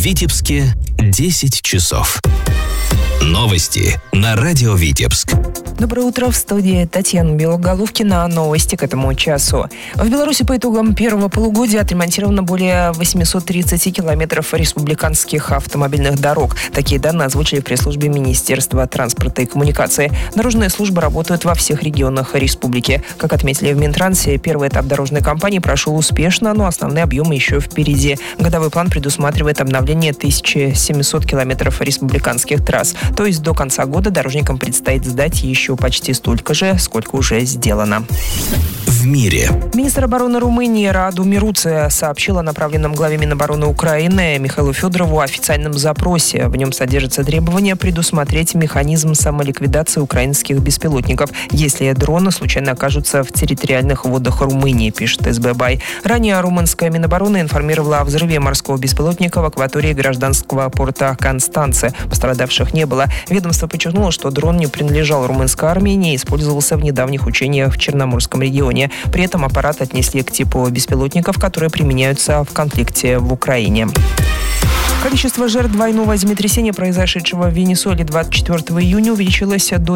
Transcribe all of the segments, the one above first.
Витебске 10 часов. Новости на радио Витебск. Доброе утро, в студии Татьяна Белоголовкина. Новости к этому часу. В Беларуси по итогам первого полугодия отремонтировано более 830 километров республиканских автомобильных дорог. Такие данные озвучили в пресс-службе Министерства транспорта и коммуникации. Дорожные службы работают во всех регионах республики. Как отметили в Минтрансе, первый этап дорожной кампании прошел успешно, но основные объемы еще впереди. Годовой план предусматривает обновление 1700 километров республиканских трасс. То есть до конца года дорожникам предстоит сдать еще почти столько же, сколько уже сделано. В мире. Министр обороны Румынии Раду Мируце сообщил о направленном главе Минобороны Украины Михаилу Федорову официальном запросе. В нем содержится требование предусмотреть механизм самоликвидации украинских беспилотников, если дроны случайно окажутся в территориальных водах Румынии, пишет СБ-Бай. Ранее румынская Минобороны информировала о взрыве морского беспилотника в акватории гражданского порта Констанце. Пострадавших не было. Ведомство подчеркнуло, что дрон не принадлежал румынской армии, не использовался в недавних учениях в Черноморском регионе. При этом аппарат отнесли к типу беспилотников, которые применяются в конфликте в Украине. Количество жертв двойного землетрясения, произошедшего в Венесуэле 24 июня, увеличилось до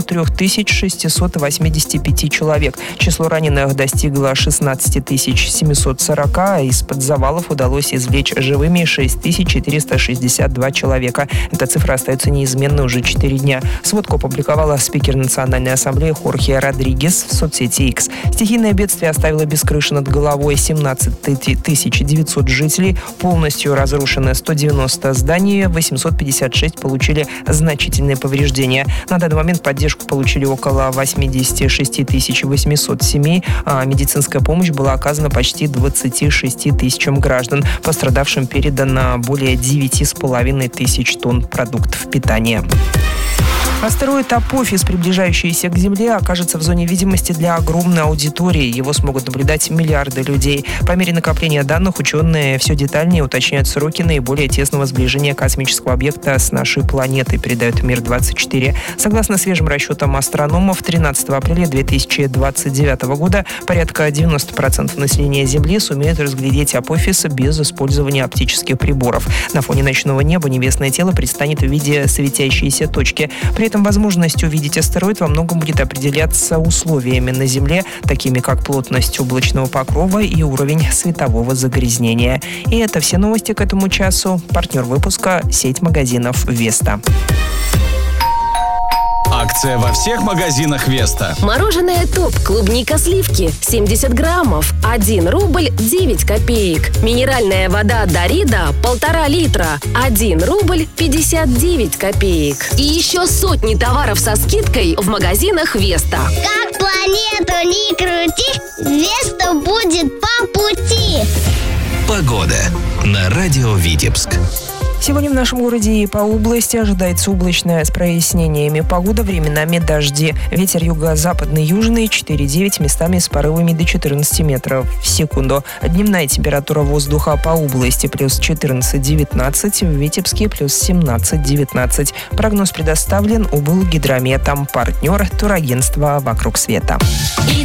3685 человек. Число раненых достигло 16 740, а из-под завалов удалось извлечь живыми 6462 человека. Эта цифра остается неизменной уже 4 дня. Сводку опубликовала спикер Национальной ассамблеи Хорхе Родригес в соцсети X. Стихийное бедствие оставило без крыши над головой 17 900 жителей, полностью разрушено 190 зданий, 856 получили значительные повреждения. На данный момент поддержку получили около 86 800 семей, а медицинская помощь была оказана почти 26 тысячам граждан. Пострадавшим передано более 9,5 тысяч тонн продуктов питания. Астероид Апофис, приближающийся к Земле, окажется в зоне видимости для огромной аудитории. Его смогут наблюдать миллиарды людей. По мере накопления данных ученые все детальнее уточняют сроки наиболее тесного сближения космического объекта с нашей планетой, передает Мир-24. Согласно свежим расчетам астрономов, 13 апреля 2029 года порядка 90% населения Земли сумеют разглядеть Апофис без использования оптических приборов. На фоне ночного неба небесное тело предстанет в виде светящейся точки. При этом возможность увидеть астероид во многом будет определяться условиями на Земле, такими как плотность облачного покрова и уровень светового загрязнения. И это все новости к этому часу. Партнер выпуска – сеть магазинов «Веста». Акция во всех магазинах «Веста». Мороженое ТОП, клубника сливки, 70 граммов, 1 рубль 9 копеек. Минеральная вода Дарида, 1,5 литра, 1 рубль 59 копеек. И еще сотни товаров со скидкой в магазинах «Веста». Как планету не крути, Веста будет по пути. Погода на радио Витебск. Сегодня в нашем городе и по области ожидается облачная с прояснениями погода, временами дожди. Ветер юго-западный, южный 4,9, местами с порывами до 14 метров в секунду. Дневная температура воздуха по области плюс 14-19, в Витебске плюс 17-19. Прогноз предоставлен УБЛ Гидрометом. Партнер турагентства «Вокруг света».